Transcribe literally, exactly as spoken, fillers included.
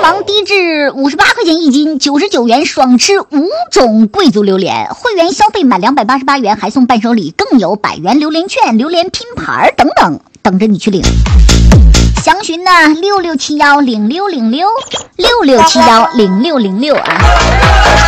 王低至五十八块钱一斤，九十九元爽吃五种贵族榴莲。会员消费满两百八十八元还送伴手礼，更有百元榴莲券、榴莲拼盘等等，等着你去领。详询呢六六七幺零六零六六六七幺零六零六啊。